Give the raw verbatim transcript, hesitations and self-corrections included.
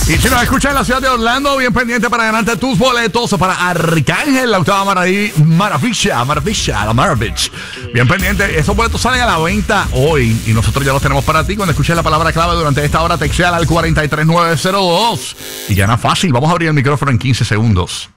Y si nos escuchas en la ciudad de Orlando, bien pendiente para ganarte tus boletos para Arcángel, la octava maravilla, maravilla, maravilla, la Maravich. Bien pendiente, esos boletos salen a la venta hoy y nosotros ya los tenemos para ti. Cuando escuches la palabra clave durante esta hora, texteala al cuatro tres nueve cero dos y gana fácil. Vamos a abrir el micrófono en quince segundos.